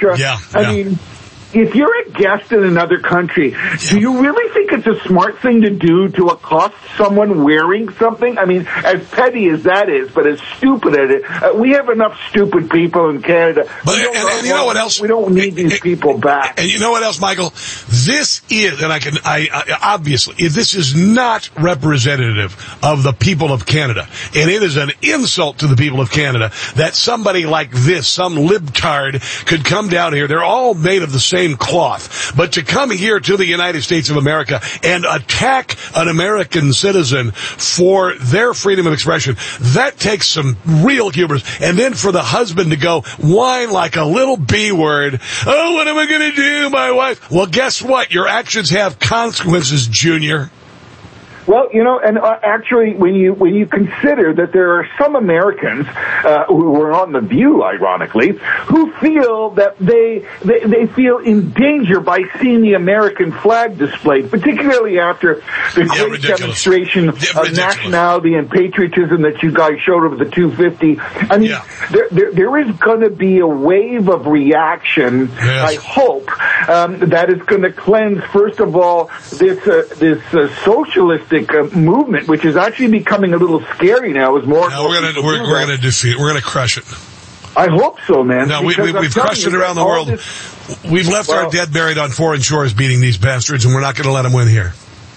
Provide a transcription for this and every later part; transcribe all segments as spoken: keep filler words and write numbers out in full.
cetera. Yeah, I yeah. mean, if you're a guest in another country, do you really think it's a smart thing to do to accost someone wearing something? I mean, as petty as that is, but as stupid as it, uh, we have enough stupid people in Canada. But and, and, and you know what else? We don't need these people back. And you know what else, Michael? This is, and I can, I, I obviously, this is not representative of the people of Canada, and it is an insult to the people of Canada that somebody like this, some libtard, could come down here. They're all made of the same cloth, but to come here to the United States of America and attack an American citizen for their freedom of expression, that takes some real hubris. And then for the husband to go whine like a little B word, oh, what am I going to do, my wife? Well, guess what? Your actions have consequences, Junior. Well, you know, and uh, actually, when you when you consider that there are some Americans uh, who are on The View, ironically, who feel that they, they they feel in danger by seeing the American flag displayed, particularly after the yeah, great ridiculous. demonstration yeah, of ridiculous. nationality and patriotism that you guys showed over the two fifty. I mean, yeah. there, there there is going to be a wave of reaction. Yes. I hope um, that is going to cleanse, first of all, this uh, this uh, socialist. Uh, movement, which is actually becoming a little scary now. As more, no, we're gonna we're, we're gonna defeat. We're gonna crush it. I hope so, man. No, we, we, we've crushed it around the world. This, we've left well, our dead buried on foreign shores, beating these bastards, and we're not going to let them win here.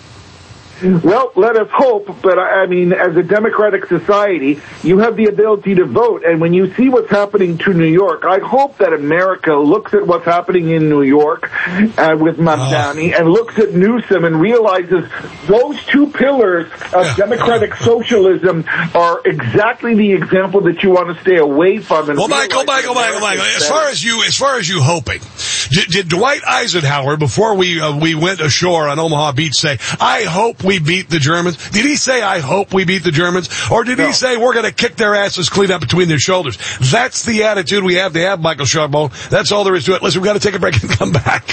Well, let us hope, but I mean, as a democratic society, you have the ability to vote, and when you see what's happening to New York, I hope that America looks at what's happening in New York uh, with Mamdani oh. and looks at Newsom and realizes those two pillars of democratic socialism are exactly the example that you want to stay away from. And well, Michael, Michael, Michael, Michael, as far as you, as far as you hoping, did, did Dwight Eisenhower, before we uh, we went ashore on Omaha Beach, say, I hope we beat the Germans? Did he say, I hope we beat the Germans? Or did no. he say, we're going to kick their asses clean up between their shoulders? That's the attitude we have to have, Michael Charbonne. That's all there is to it. Listen, we've got to take a break and come back.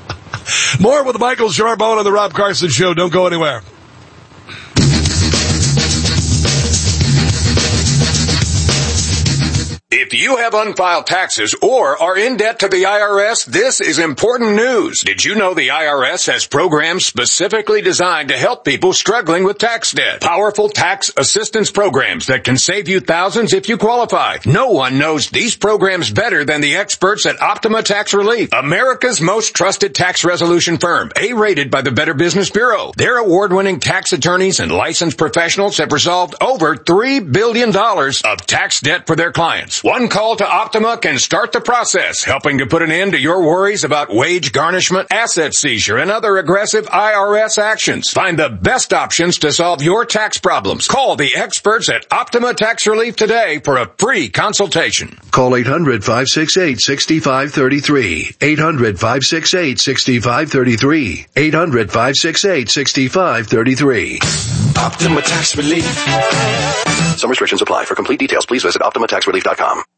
More with Michael Charbonne on the Rob Carson Show. Don't go anywhere. If you have unfiled taxes or are in debt to the I R S, this is important news. Did you know the I R S has programs specifically designed to help people struggling with tax debt? Powerful tax assistance programs that can save you thousands if you qualify. No one knows these programs better than the experts at Optima Tax Relief, America's most trusted tax resolution firm, A-rated by the Better Business Bureau. Their award-winning tax attorneys and licensed professionals have resolved over three billion dollars of tax debt for their clients. One call to Optima can start the process, helping to put an end to your worries about wage garnishment, asset seizure, and other aggressive I R S actions. Find the best options to solve your tax problems. Call the experts at Optima Tax Relief today for a free consultation. Call eight hundred, five six eight, six five three three. eight hundred, five six eight, six five three three. eight hundred, five six eight, six five three three. Optima Tax Relief. Some restrictions apply. For complete details, please visit optima tax relief dot com.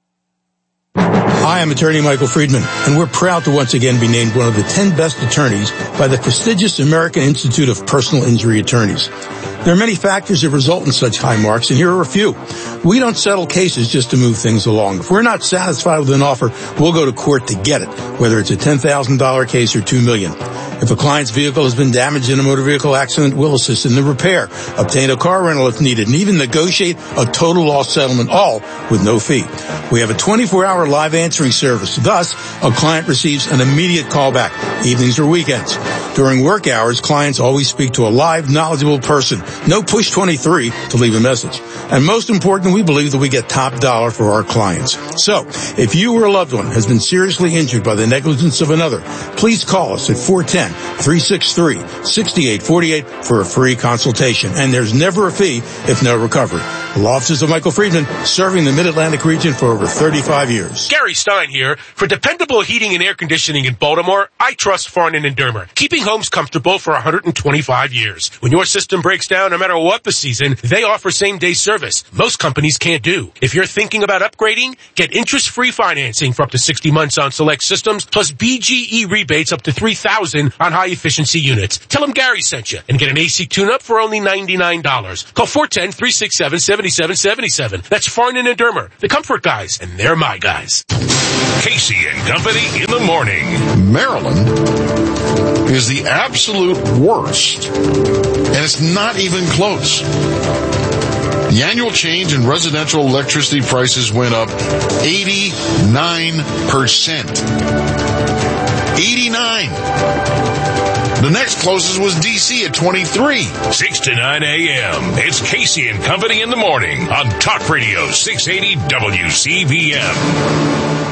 Hi, I'm attorney Michael Friedman, and we're proud to once again be named one of the ten best attorneys by the prestigious American Institute of Personal Injury Attorneys. There are many factors that result in such high marks, and here are a few. We don't settle cases just to move things along. If we're not satisfied with an offer, we'll go to court to get it, whether it's a ten thousand dollars case or two million dollars. If a client's vehicle has been damaged in a motor vehicle accident, we'll assist in the repair, obtain a car rental if needed, and even negotiate a total loss settlement, all with no fee. We have a twenty-four hour live answering service. Thus, a client receives an immediate callback, evenings or weekends. During work hours, clients always speak to a live, knowledgeable person. No push twenty-three to leave a message. And most important, we believe that we get top dollar for our clients. So, if you or a loved one has been seriously injured by the negligence of another, please call us at four one zero, three six three, six eight four eight for a free consultation. And there's never a fee if no recovery. The law offices of Michael Friedman, serving the Mid-Atlantic region for over thirty-five years. Gary Stein here. For dependable heating and air conditioning in Baltimore, I trust Farnan and Dermer, keeping homes comfortable for one hundred twenty-five years. When your system breaks down, no matter what the season, they offer same-day service. Most companies can't do. If you're thinking about upgrading, get interest-free financing for up to sixty months on select systems, plus B G E rebates up to three thousand dollars on high-efficiency units. Tell them Gary sent you and get an A C tune-up for only ninety-nine dollars. Call four one zero, three six seven, seven seventy-seven seventy-seven. That's Farnan and Dermer, the comfort guys, and they're my guys. Casey and Company in the morning. Maryland is the absolute worst, and it's not even close. The annual change in residential electricity prices went up eighty-nine percent. eighty-nine. The next closest was D C at twenty-three. six to nine a.m. It's Casey and Company in the morning on Talk Radio six eighty W C B M.